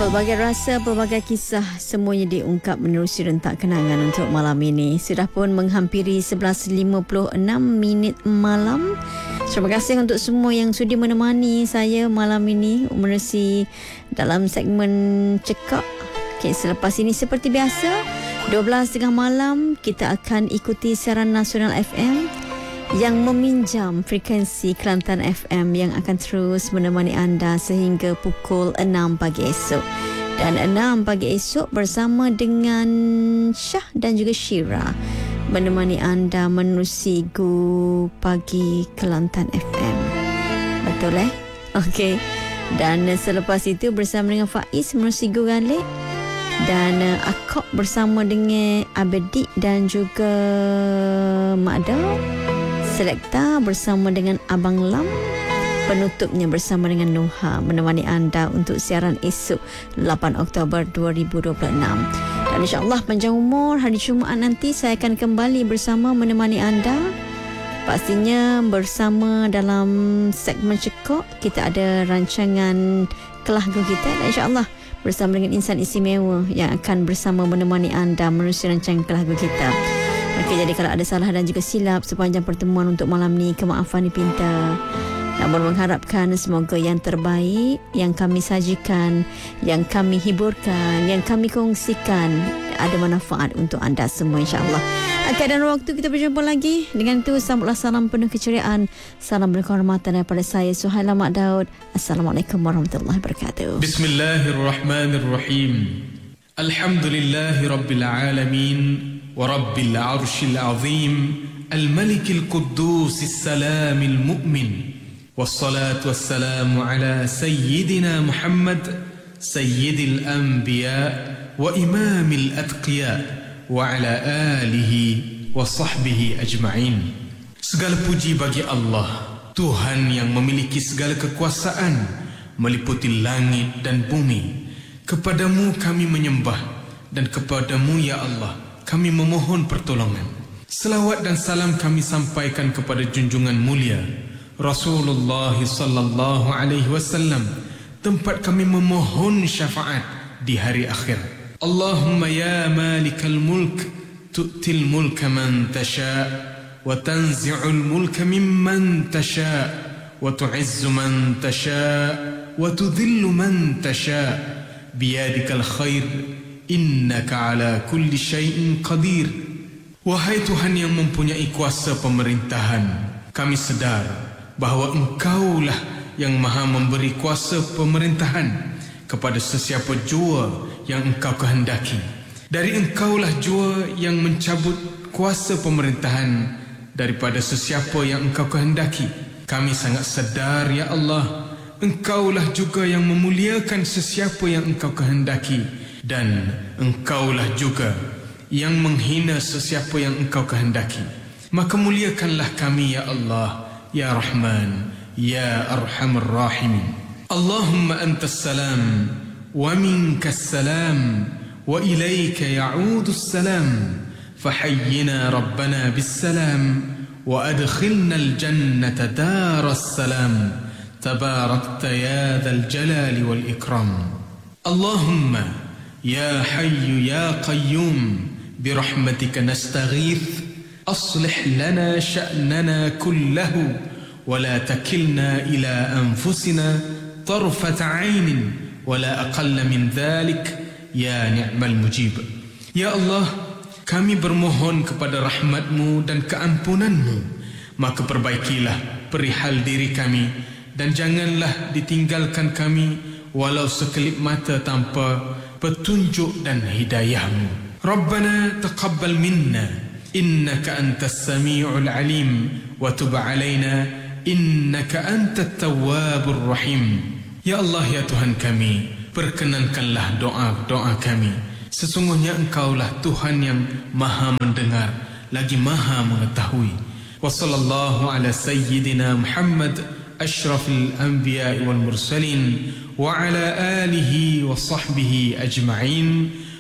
Pelbagai rasa, pelbagai kisah semuanya diungkap menerusi rentak kenangan untuk malam ini. Sudah pun menghampiri 11.56 malam. Terima kasih untuk semua yang sudi menemani saya malam ini menerusi dalam segmen Cekak. Okay, selepas ini seperti biasa 12.30 malam kita akan ikuti siaran nasional FM yang meminjam frekuensi Kelantan FM yang akan terus menemani anda sehingga pukul 6 pagi esok. Dan 6 pagi esok bersama dengan Syah dan juga Syira menemani anda menerusi Gu Pagi Kelantan FM. Betul Okey. Dan selepas itu bersama dengan Faiz menerusi Gu Galik. Dan Akok bersama dengan Abedi dan juga Mak Dau. Selekta bersama dengan Abang Lam. Penutupnya bersama dengan Nuha menemani anda untuk siaran esok 8 Oktober 2026. Dan insyaAllah panjang umur hari Jumaat nanti saya akan kembali bersama menemani anda. Pastinya bersama dalam segmen Cekok kita ada rancangan Kelagu kita. Dan insyaAllah bersama dengan insan istimewa yang akan bersama menemani anda menerusi rancangan Kelagu kita. Okey, jadi kalau ada salah dan juga silap sepanjang pertemuan untuk malam ni, kemaafan dipinta. Namun mengharapkan semoga yang terbaik yang kami sajikan, yang kami hiburkan, yang kami kongsikan ada manfaat untuk anda semua insya-Allah. Okey, dan waktu kita berjumpa lagi. Dengan itu sambutlah salam penuh keceriaan, salam berkehormatan daripada saya Suhaila Mak Daud. Assalamualaikum warahmatullahi wabarakatuh. Bismillahirrahmanirrahim. Alhamdulillahirabbil alamin. ورب العرش العظيم الملك القدوس السلام المؤمن والصلاة والسلام على سيدنا محمد سيد الأنبياء وإمام الأتقياء وعلى آله وصحبه أجمعين. Segala puji bagi Allah, Tuhan yang memiliki segala kekuasaan meliputi langit dan bumi. Kepadamu kami menyembah dan kepadamu ya Allah kami memohon pertolongan. Selawat dan salam kami sampaikan kepada junjungan mulia Rasulullah sallallahu alaihi wasallam, tempat kami memohon syafaat di hari akhir. Allahumma ya malikal mulk tu'til mulka man tasha wa tanzi'ul mulka mimman tasha wa tu'izzu man tasha wa tudhillu man tasha biyadikal khair innaka ala kulli syai'in qadir. Wahai Tuhan yang mempunyai kuasa pemerintahan, kami sedar bahawa Engkaulah yang maha memberi kuasa pemerintahan kepada sesiapa jua yang Engkau kehendaki. Dari Engkaulah jua yang mencabut kuasa pemerintahan daripada sesiapa yang Engkau kehendaki. Kami sangat sedar ya Allah, Engkaulah juga yang memuliakan sesiapa yang Engkau kehendaki, dan Engkaulah juga yang menghina sesiapa yang Engkau kehendaki. Maka muliakanlah kami ya Allah, ya Rahman, ya Arhamar Rahimin. Allahumma antas salam wa minkas salam wa ilayka ya'udus salam fahayyina Rabbana bis salam wa adkhilna al-jannata daras salam tabarakta ya dhal jalali wal ikram. Allahumma يا حي يا قيوم برحمتك نستغيث أصلح لنا شأننا كله ولا تكلنا إلى أنفسنا طرفة عين ولا أقل من ذلك يا نعم المجيب. Ya Allah, kami bermohon kepada rahmat-Mu dan keampunan-Mu, maka perbaikilah perihal diri kami dan janganlah ditinggalkan kami walau sekelip mata tanpa petunjuk dan hidayah-Mu. Rabbana taqabbal minna innaka antas sami'ul alim wa tub alaina innaka antat tawwabur rahim. Ya Allah ya Tuhan kami, perkenankanlah doa-doa kami. Sesungguhnya Engkaulah Tuhan yang maha mendengar lagi maha mengetahui. Wa sallallahu ala sayyidina Muhammad asyrafil anbiya'i wal mursalin wa ala alihi wa sahbihi ajma'in.